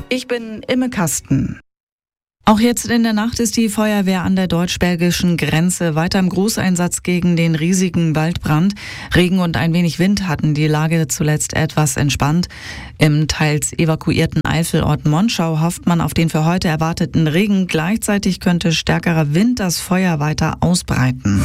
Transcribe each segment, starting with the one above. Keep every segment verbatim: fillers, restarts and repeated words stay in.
Ich bin Imme Kasten. Auch jetzt in der Nacht ist die Feuerwehr an der deutsch-belgischen Grenze weiter im Großeinsatz gegen den riesigen Waldbrand. Regen und ein wenig Wind hatten die Lage zuletzt etwas entspannt. Im teils evakuierten Eifelort Monschau hofft man auf den für heute erwarteten Regen. Gleichzeitig könnte stärkerer Wind das Feuer weiter ausbreiten.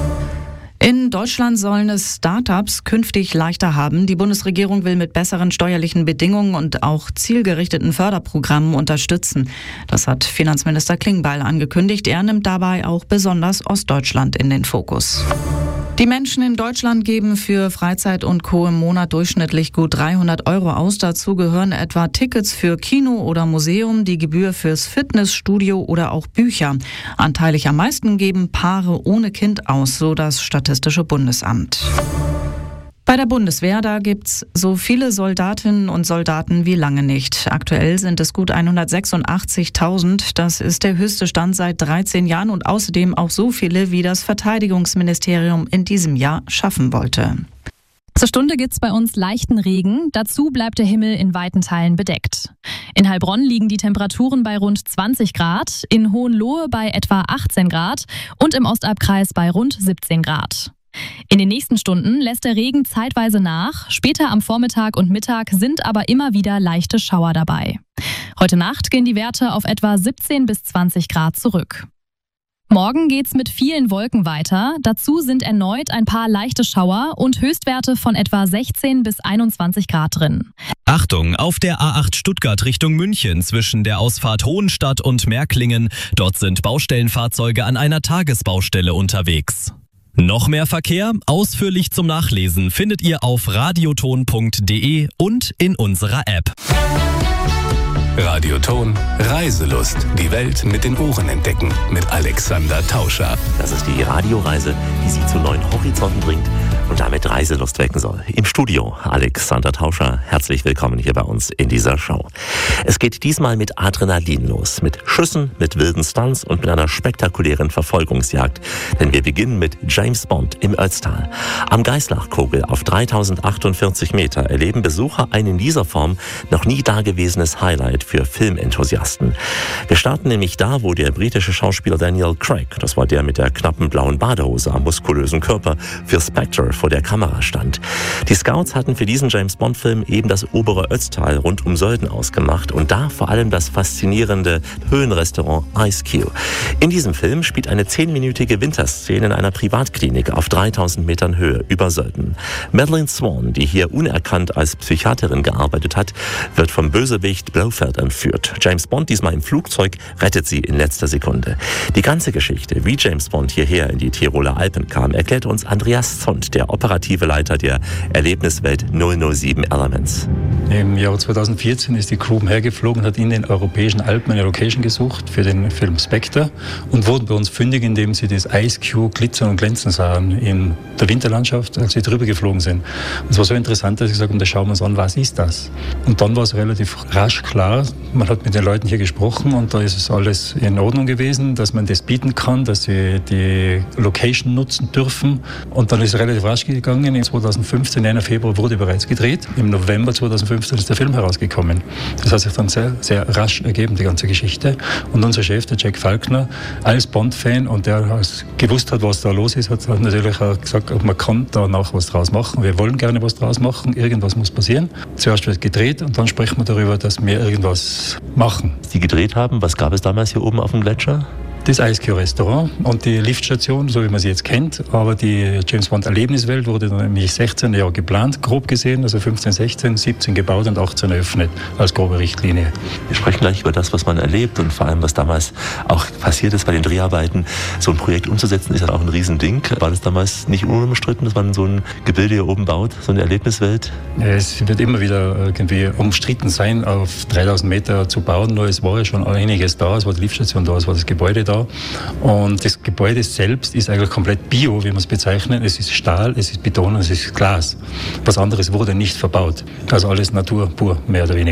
In Deutschland sollen es Startups künftig leichter haben. Die Bundesregierung will mit besseren steuerlichen Bedingungen und auch zielgerichteten Förderprogrammen unterstützen. Das hat Finanzminister Klingbeil angekündigt. Er nimmt dabei auch besonders Ostdeutschland in den Fokus. Die Menschen in Deutschland geben für Freizeit und Co. im Monat durchschnittlich gut dreihundert Euro aus. Dazu gehören etwa Tickets für Kino oder Museum, die Gebühr fürs Fitnessstudio oder auch Bücher. Anteilig am meisten geben Paare ohne Kind aus, so das Statistische Bundesamt. Bei der Bundeswehr, da gibt's so viele Soldatinnen und Soldaten wie lange nicht. Aktuell sind es gut hundertsechsundachtzigtausend. Das ist der höchste Stand seit dreizehn Jahren und außerdem auch so viele, wie das Verteidigungsministerium in diesem Jahr schaffen wollte. Zur Stunde gibt's bei uns leichten Regen. Dazu bleibt der Himmel in weiten Teilen bedeckt. In Heilbronn liegen die Temperaturen bei rund zwanzig Grad, in Hohenlohe bei etwa achtzehn Grad und im Ostalbkreis bei rund siebzehn Grad. In den nächsten Stunden lässt der Regen zeitweise nach. Später am Vormittag und Mittag sind aber immer wieder leichte Schauer dabei. Heute Nacht gehen die Werte auf etwa siebzehn bis zwanzig Grad zurück. Morgen geht's mit vielen Wolken weiter. Dazu sind erneut ein paar leichte Schauer und Höchstwerte von etwa sechzehn bis einundzwanzig Grad drin. Achtung, auf der A acht Stuttgart Richtung München zwischen der Ausfahrt Hohenstadt und Märklingen. Dort sind Baustellenfahrzeuge an einer Tagesbaustelle unterwegs. Noch mehr Verkehr? Ausführlich zum Nachlesen findet ihr auf radioton punkt de und in unserer App. Radioton Reiselust. Die Welt mit den Ohren entdecken. Mit Alexander Tauscher. Das ist die Radioreise, die Sie zu neuen Horizonten bringt und damit Reiselust wecken soll. Im Studio Alexander Tauscher. Herzlich willkommen hier bei uns in dieser Show. Es geht diesmal mit Adrenalin los. Mit Schüssen, mit wilden Stunts und mit einer spektakulären Verfolgungsjagd. Denn wir beginnen mit James Bond im Ötztal. Am Geislachkogel auf dreitausendachtundvierzig Meter erleben Besucher ein in dieser Form noch nie dagewesenes Highlight für Filmenthusiasten. Wir starten nämlich da, wo der britische Schauspieler Daniel Craig, das war der mit der knappen blauen Badehose am muskulösen Körper, für Spectre vor der Kamera stand. Die Scouts hatten für diesen James-Bond-Film eben das obere Ötztal rund um Sölden ausgemacht und da vor allem das faszinierende Höhenrestaurant Ice Cube. In diesem Film spielt eine zehnminütige Winterszene in einer Privatklinik auf dreitausend Metern Höhe über Sölden. Madeleine Swan, die hier unerkannt als Psychiaterin gearbeitet hat, wird vom Bösewicht Blofeld entführt. James Bond, diesmal im Flugzeug, rettet sie in letzter Sekunde. Die ganze Geschichte, wie James Bond hierher in die Tiroler Alpen kam, erklärt uns Andreas Zond, der operative Leiter der Erlebniswelt null null sieben Elements. Im Jahr zweitausendvierzehn ist die Crew hergeflogen und hat in den europäischen Alpen eine Location gesucht für den Film Spectre und wurden bei uns fündig, indem sie das Ice Cube glitzern und glänzen sahen in der Winterlandschaft, als sie drüber geflogen sind. Und es war so interessant, dass ich gesagt habe, da schauen wir uns an, was ist das? Und dann war es relativ rasch klar, man hat mit den Leuten hier gesprochen und da ist es alles in Ordnung gewesen, dass man das bieten kann, dass sie die Location nutzen dürfen. Und dann ist es relativ rasch gegangen. Im zweitausendfünfzehn, Ende Februar, wurde bereits gedreht. Im November zweitausendfünfzehn ist der Film herausgekommen. Das hat sich dann sehr, sehr rasch ergeben, die ganze Geschichte. Und unser Chef, der Jack Falkner, als Bond-Fan und der gewusst hat, was da los ist, hat natürlich auch gesagt, man kann danach was draus machen. Wir wollen gerne was draus machen. Irgendwas muss passieren. Zuerst wird gedreht und dann sprechen wir darüber, dass wir irgendwas machen. Die gedreht haben, was gab es damals hier oben auf dem Gletscher? Das Ice Cube Restaurant und die Liftstation, so wie man sie jetzt kennt. Aber die James Bond Erlebniswelt wurde dann nämlich sechzehn Jahre geplant, grob gesehen, also fünfzehn, sechzehn, siebzehn gebaut und achtzehn eröffnet als grobe Richtlinie. Wir sprechen gleich über das, was man erlebt und vor allem, was damals auch passiert ist bei den Dreharbeiten. So ein Projekt umzusetzen ist ja auch ein Riesending. War das damals nicht unumstritten, dass man so ein Gebilde hier oben baut, so eine Erlebniswelt? Es wird immer wieder irgendwie umstritten sein, auf dreitausend Meter zu bauen, nur es war ja schon einiges da, es war die Liftstation da, es war das Gebäude da. Und das Gebäude selbst ist eigentlich komplett bio, wie man es bezeichnet. Es ist Stahl, es ist Beton und es ist Glas. Was anderes wurde nicht verbaut. Also alles Natur pur, mehr oder weniger.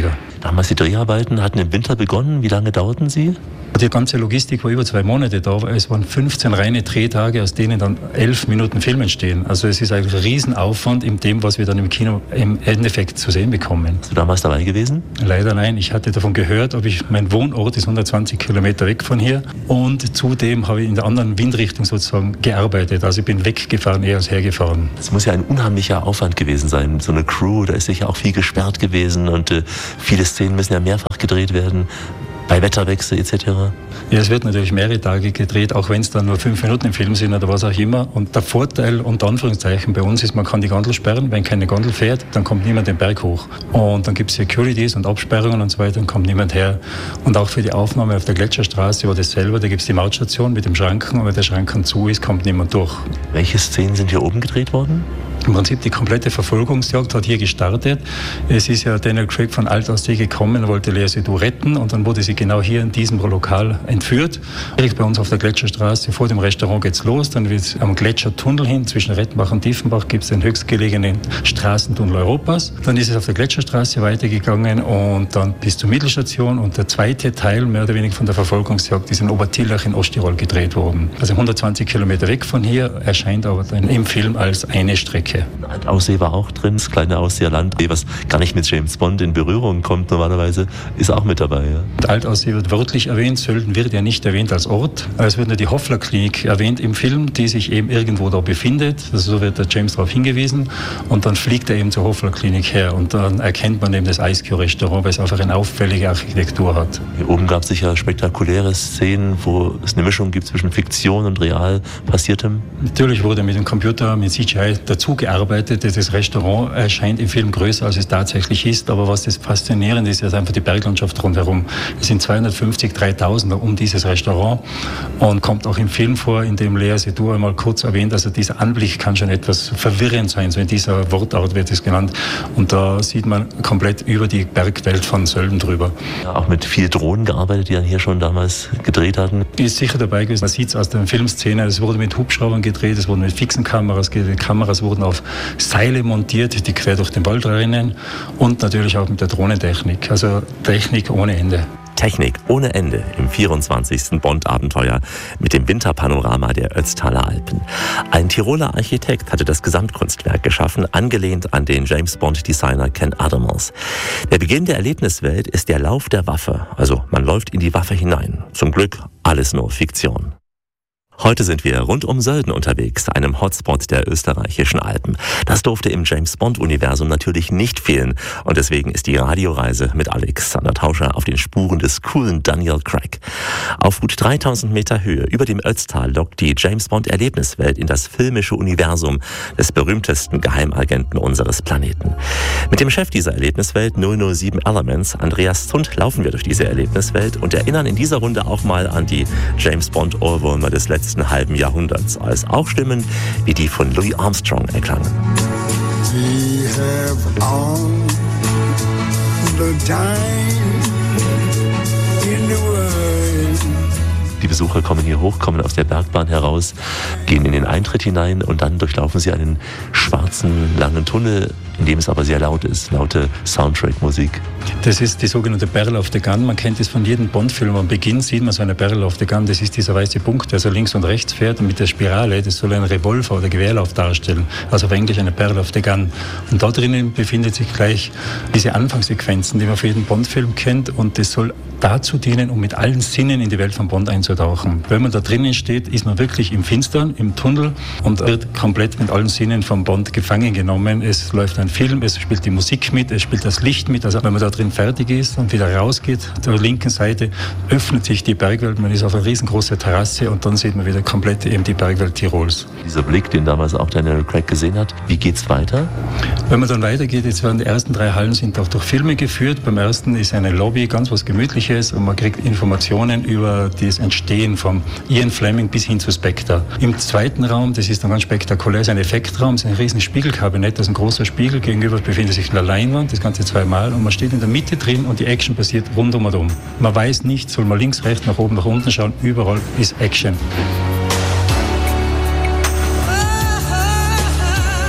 Damals die Dreharbeiten hatten im Winter begonnen. Wie lange dauerten sie? Die ganze Logistik war über zwei Monate da. Es waren fünfzehn reine Drehtage, aus denen dann elf Minuten Film entstehen. Also es ist eigentlich ein Riesenaufwand in dem, was wir dann im Kino im Endeffekt zu sehen bekommen. Bist du damals dabei gewesen? Leider nein. Ich hatte davon gehört, aber ich, mein Wohnort ist hundertzwanzig Kilometer weg von hier. Und zudem habe ich in der anderen Windrichtung sozusagen gearbeitet. Also ich bin weggefahren, eher als hergefahren. Es muss ja ein unheimlicher Aufwand gewesen sein. So eine Crew, da ist sicher auch viel gesperrt gewesen und äh, viele Szenen müssen ja mehrfach gedreht werden. Bei Wetterwechsel et cetera? Ja, es wird natürlich mehrere Tage gedreht, auch wenn es dann nur fünf Minuten im Film sind oder was auch immer. Und der Vorteil, unter Anführungszeichen, bei uns ist, man kann die Gondel sperren. Wenn keine Gondel fährt, dann kommt niemand den Berg hoch. Und dann gibt es Securities und Absperrungen und so weiter, dann kommt niemand her. Und auch für die Aufnahme auf der Gletscherstraße war das selber. Da gibt es die Mautstation mit dem Schranken und wenn der Schranken zu ist, kommt niemand durch. Welche Szenen sind hier oben gedreht worden? Im Prinzip die komplette Verfolgungsjagd hat hier gestartet. Es ist ja Daniel Craig von Alt aus See gekommen, wollte Léa Seydoux retten und dann wurde sie genau hier in diesem Lokal entführt. Direkt bei uns auf der Gletscherstraße, vor dem Restaurant geht's los, dann wird am Gletschertunnel hin, zwischen Rettenbach und Tiefenbach gibt es den höchstgelegenen Straßentunnel Europas. Dann ist es auf der Gletscherstraße weitergegangen und dann bis zur Mittelstation und der zweite Teil, mehr oder weniger von der Verfolgungsjagd, ist in Obertillach in Osttirol gedreht worden. Also hundertzwanzig Kilometer weg von hier, erscheint aber dann im Film als eine Strecke. Altaussee war auch drin, das kleine Ausseerland, was gar nicht mit James Bond in Berührung kommt normalerweise, ist auch mit dabei. Ja. Altaussee wird wörtlich erwähnt, Sölden wird ja nicht erwähnt als Ort. Es wird nur die Hoffler-Klinik erwähnt im Film, die sich eben irgendwo da befindet. Also so wird der James darauf hingewiesen und dann fliegt er eben zur Hoffler-Klinik her und dann erkennt man eben das Ice Cube Restaurant, weil es einfach eine auffällige Architektur hat. Hier oben gab es sicher spektakuläre Szenen, wo es eine Mischung gibt zwischen Fiktion und real passiertem. Natürlich wurde mit dem Computer, mit C G I dazu gearbeitet. Das Restaurant erscheint im Film größer, als es tatsächlich ist. Aber was das Faszinierende ist, ist einfach die Berglandschaft rundherum. Es sind zweihundertfünfzig, dreitausender um dieses Restaurant und kommt auch im Film vor, in dem Léa Seydoux einmal kurz erwähnt. Also dieser Anblick kann schon etwas verwirrend sein. So in dieser Wortart wird es genannt. Und da sieht man komplett über die Bergwelt von Sölden drüber. Ja, auch mit viel Drohnen gearbeitet, die dann hier schon damals gedreht hatten. Ist sicher dabei gewesen. Man sieht es aus der Filmszene. Es wurde mit Hubschraubern gedreht, es wurde mit fixen Kameras gedreht. Die Kameras wurden auf Seile montiert, die quer durch den Wald rennen und natürlich auch mit der Drohnentechnik. Also Technik ohne Ende. Technik ohne Ende im vierundzwanzigsten Bond-Abenteuer mit dem Winterpanorama der Ötztaler Alpen. Ein Tiroler Architekt hatte das Gesamtkunstwerk geschaffen, angelehnt an den James-Bond-Designer Ken Adamers. Der Beginn der Erlebniswelt ist der Lauf der Waffe, also man läuft in die Waffe hinein. Zum Glück alles nur Fiktion. Heute sind wir rund um Sölden unterwegs, einem Hotspot der österreichischen Alpen. Das durfte im James-Bond-Universum natürlich nicht fehlen und deswegen ist die Radioreise mit Alexander Tauscher auf den Spuren des coolen Daniel Craig. Auf gut dreitausend Meter Höhe über dem Ötztal lockt die James-Bond-Erlebniswelt in das filmische Universum des berühmtesten Geheimagenten unseres Planeten. Mit dem Chef dieser Erlebniswelt null null sieben Elements, Andreas Zund, laufen wir durch diese Erlebniswelt und erinnern in dieser Runde auch mal an die James-Bond-Ohrwürmer des letzten halben Jahrhunderts, als auch Stimmen wie die von Louis Armstrong erklangen. We have all the time in the world. Die Besucher kommen hier hoch, kommen aus der Bergbahn heraus, gehen in den Eintritt hinein und dann durchlaufen sie einen schwarzen, langen Tunnel, in dem es aber sehr laut ist, laute Soundtrack-Musik. Das ist die sogenannte Barrel of the Gun. Man kennt das von jedem Bond-Film. Am Beginn sieht man so eine Barrel of the Gun. Das ist dieser weiße Punkt, der so links und rechts fährt. Und mit der Spirale, das soll ein Revolver oder Gewehrlauf darstellen. Also auf Englisch eine Barrel of the Gun. Und da drinnen befindet sich gleich diese Anfangssequenzen, die man für jeden Bond-Film kennt. Und das soll dazu dienen, um mit allen Sinnen in die Welt von Bond einzutauchen. Wenn man da drinnen steht, ist man wirklich im Finstern, im Tunnel und wird komplett mit allen Sinnen von Bond gefangen genommen. Es läuft ein Film, es spielt die Musik mit, es spielt das Licht mit. Also wenn man da drin fertig ist und wieder rausgeht, auf der linken Seite öffnet sich die Bergwelt. Man ist auf einer riesengroßen Terrasse und dann sieht man wieder komplett eben die Bergwelt Tirols. Dieser Blick, den damals auch Daniel Craig gesehen hat, wie geht's weiter? Wenn man dann weitergeht, jetzt werden die ersten drei Hallen sind auch durch Filme geführt. Beim ersten ist eine Lobby, ganz was Gemütliches und man kriegt Informationen über das Entstehen von Ian Fleming bis hin zu Spectre. Im zweiten Raum, das ist dann ganz spektakulär, ist ein Effektraum, ist ein riesen Spiegelkabinett, das ist ein großer Spiegel, gegenüber befindet sich eine Leinwand, das Ganze zweimal und man steht in der Mitte drin und die Action passiert rund um und um. Man weiß nicht, soll man links, rechts, nach oben, nach unten schauen, überall ist Action.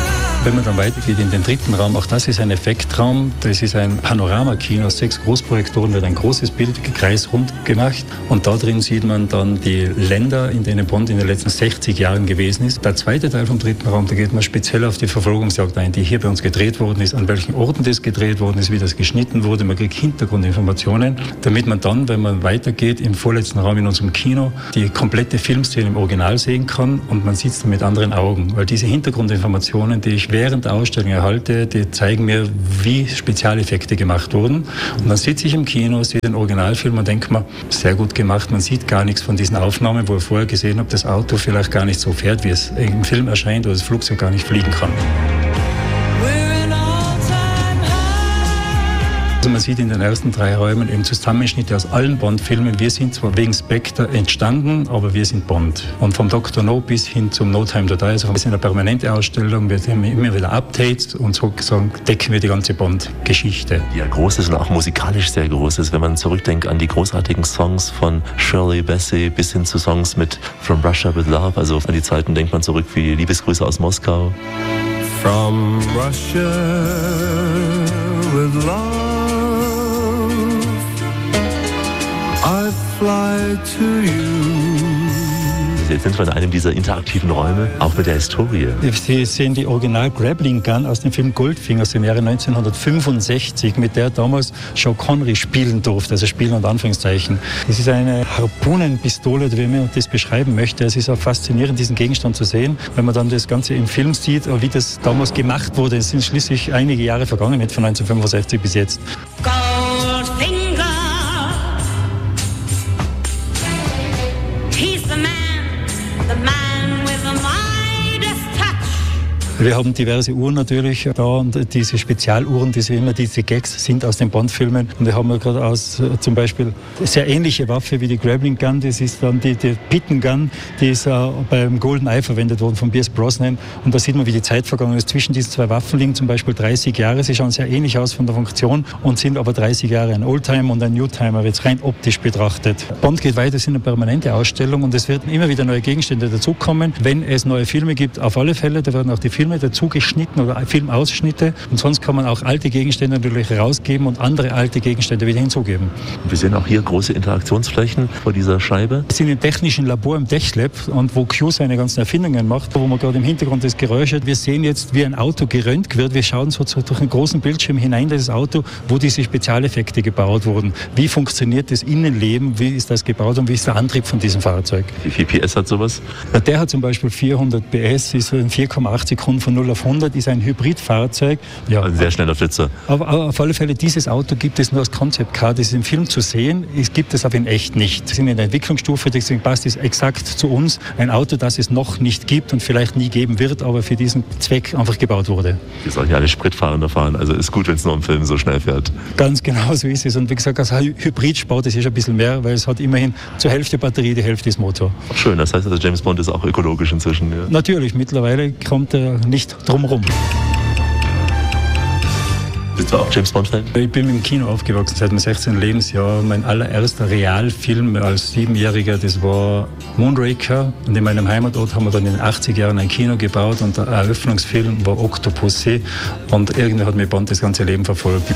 Wenn man dann weitergeht in den dritten Raum, auch das ist ein Effektraum. Das ist ein Panoramakino. Aus sechs Großprojektoren wird ein großes Bild kreisrund gemacht. Und da drin sieht man dann die Länder, in denen Bond in den letzten sechzig Jahren gewesen ist. Der zweite Teil vom dritten Raum, da geht man speziell auf die Verfolgungsjagd ein, die hier bei uns gedreht worden ist, an welchen Orten das gedreht worden ist, wie das geschnitten wurde. Man kriegt Hintergrundinformationen, damit man dann, wenn man weitergeht, im vorletzten Raum in unserem Kino die komplette Filmszene im Original sehen kann und man sieht es dann mit anderen Augen. Weil diese Hintergrundinformationen, die ich während der Ausstellung erhalte, die zeigen mir, wie Spezialeffekte gemacht wurden. Und dann sitze ich im Kino, sehe den Originalfilm und denke mir, sehr gut gemacht, man sieht gar nichts von diesen Aufnahmen, wo ich vorher gesehen habe, das Auto vielleicht gar nicht so fährt, wie es im Film erscheint oder das Flugzeug gar nicht fliegen kann. Also man sieht in den ersten drei Räumen eben Zusammenschnitte aus allen Bond-Filmen. Wir sind zwar wegen Spectre entstanden, aber wir sind Bond. Und vom Doktor No bis hin zum No Time to Die, also wir sind eine permanente Ausstellung, wir haben immer wieder Updates und sozusagen decken wir die ganze Bond-Geschichte. Die ja groß ist und auch musikalisch sehr groß ist, wenn man zurückdenkt an die großartigen Songs von Shirley Bassey bis hin zu Songs mit From Russia with Love, also an die Zeiten denkt man zurück wie Liebesgrüße aus Moskau. From Russia with love I fly to you. Jetzt sind wir in einem dieser interaktiven Räume, auch mit der Historie. Sie sehen die Original Grappling Gun aus dem Film Goldfinger aus dem Jahre neunzehnhundertfünfundsechzig, mit der damals Sean Connery spielen durfte, also spielen und Anführungszeichen. Es ist eine Harpunenpistole, wie man das beschreiben möchte. Es ist auch faszinierend, diesen Gegenstand zu sehen, wenn man dann das Ganze im Film sieht, wie das damals gemacht wurde. Es sind schließlich einige Jahre vergangen, mit von neunzehnhundertfünfundsechzig bis jetzt. Goldfinger, he's the man. The man with the Midas touch. Wir haben diverse Uhren natürlich da und diese Spezialuhren, diese immer diese Gags sind aus den Bond-Filmen. Und wir haben ja gerade aus äh, zum Beispiel eine sehr ähnliche Waffe wie die Grappling Gun. Das ist dann die, die Pitten Gun, die ist äh, beim Golden Eye verwendet worden von Pierce Brosnan. Und da sieht man, wie die Zeit vergangen ist. Zwischen diesen zwei Waffen liegen zum Beispiel dreißig Jahre. Sie schauen sehr ähnlich aus von der Funktion und sind aber dreißig Jahre ein Oldtimer und ein Newtimer, jetzt rein optisch betrachtet. Bond geht weiter, es ist eine permanente Ausstellung und es werden immer wieder neue Gegenstände dazukommen. Wenn es neue Filme gibt, auf alle Fälle, da werden auch die Filme dazu geschnitten oder Filmausschnitte und sonst kann man auch alte Gegenstände natürlich rausgeben und andere alte Gegenstände wieder hinzugeben. Wir sehen auch hier große Interaktionsflächen vor dieser Scheibe. Wir sind im technischen Labor im TechLab und wo Q seine ganzen Erfindungen macht, wo man gerade im Hintergrund das Geräusch hat. Wir sehen jetzt, wie ein Auto geröntgt wird. Wir schauen so durch einen großen Bildschirm hinein in das Auto, wo diese Spezialeffekte gebaut wurden. Wie funktioniert das Innenleben, wie ist das gebaut und wie ist der Antrieb von diesem Fahrzeug? Wie viel P S hat sowas? Der hat zum Beispiel vierhundert P S, ist in vier Komma acht Sekunden von null auf hundert, ist ein Hybridfahrzeug. Ja, ein sehr schneller Flitzer. Aber, aber auf alle Fälle, dieses Auto gibt es nur als Concept Car, das ist im Film zu sehen, es gibt es aber in echt nicht. Wir sind in der Entwicklungsstufe, deswegen passt es exakt zu uns. Ein Auto, das es noch nicht gibt und vielleicht nie geben wird, aber für diesen Zweck einfach gebaut wurde. Wir sollen ja alle Spritfahrender fahren, also ist gut, wenn es nur im Film so schnell fährt. Ganz genau so ist es. Und wie gesagt, als Hybrid baut es ist ein bisschen mehr, weil es hat immerhin zur Hälfte Batterie, die Hälfte ist Motor. Schön, das heißt also, James Bond ist auch ökologisch inzwischen. Ja. Natürlich, mittlerweile kommt er nicht drum rum. Bist du auch James Bond-Fan? Ich bin im Kino aufgewachsen seit meinem sechzehnten Lebensjahr. Mein allererster Realfilm als Siebenjähriger, das war Moonraker. Und in meinem Heimatort haben wir dann in den achtziger Jahren ein Kino gebaut und der Eröffnungsfilm war Octopussy. Und irgendwie hat mir Bond das ganze Leben verfolgt.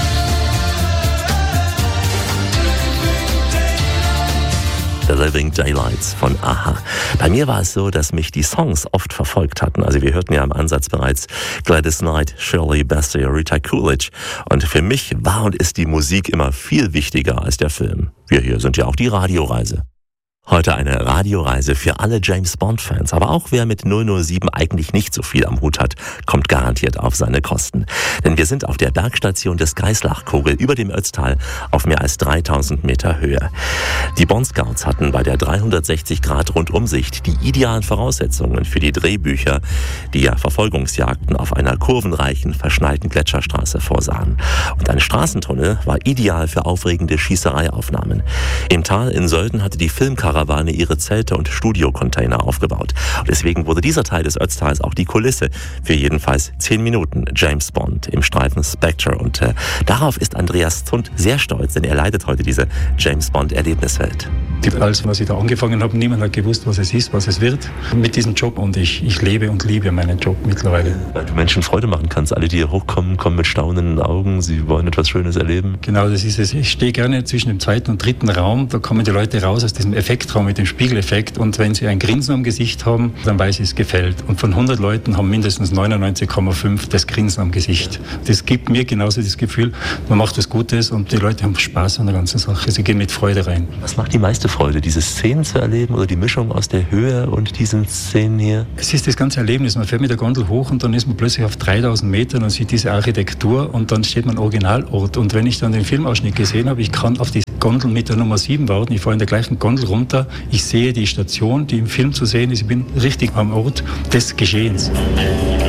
The Living Daylights von a-ha. Bei mir war es so, dass mich die Songs oft verfolgt hatten. Also wir hörten ja im Ansatz bereits Gladys Knight, Shirley Bassey, Rita Coolidge. Und für mich war und ist die Musik immer viel wichtiger als der Film. Wir hier sind ja auch die Radioreise. Heute eine Radioreise für alle James-Bond-Fans. Aber auch wer mit null null sieben eigentlich nicht so viel am Hut hat, kommt garantiert auf seine Kosten. Denn wir sind auf der Bergstation des Geislachkogel über dem Ötztal auf mehr als dreitausend Meter Höhe. Die Bond-Scouts hatten bei der dreihundertsechzig Grad Rundumsicht die idealen Voraussetzungen für die Drehbücher, die ja Verfolgungsjagden auf einer kurvenreichen, verschneiten Gletscherstraße vorsahen. Und ein Straßentunnel war ideal für aufregende Schießereiaufnahmen. Im Tal in Sölden hatte die Filmkarawane ihre Zelte und Studiocontainer aufgebaut. Und deswegen wurde dieser Teil des Ötztals auch die Kulisse für jedenfalls zehn Minuten James Bond im Streifen Spectre. Und äh, darauf ist Andreas Zund sehr stolz, denn er leitet heute diese James Bond Erlebniswelt. Als was ich da angefangen habe, niemand hat gewusst, was es ist, was es wird mit diesem Job. Und ich, ich lebe und liebe meinen Job mittlerweile. Weil du Menschen Freude machen kannst. Alle, die hier hochkommen, kommen mit staunenden Augen. Sie wollen etwas Schönes erleben. Genau, das ist es. Ich stehe gerne zwischen dem zweiten und dritten Raum. Da kommen die Leute raus aus diesem Effektraum mit dem Spiegeleffekt. Und wenn sie ein Grinsen am Gesicht haben, dann weiß ich, es gefällt. Und von hundert Leuten haben mindestens neunundneunzig Komma fünf das Grinsen am Gesicht. Das gibt mir genauso das Gefühl, man macht was Gutes und die Leute haben Spaß an der ganzen Sache. Sie gehen mit Freude rein. Was macht die meiste Freude, diese Szenen zu erleben oder die Mischung aus der Höhe und diesen Szenen hier? Es ist das ganze Erlebnis. Man fährt mit der Gondel hoch und dann ist man plötzlich auf dreitausend Metern und sieht diese Architektur und dann steht man am Originalort. Und wenn ich dann den Filmausschnitt gesehen habe, ich kann auf die Gondel mit der Nummer sieben warten. Ich fahre in der gleichen Gondel runter. Ich sehe die Station, die im Film zu sehen ist. Ich bin richtig am Ort des Geschehens.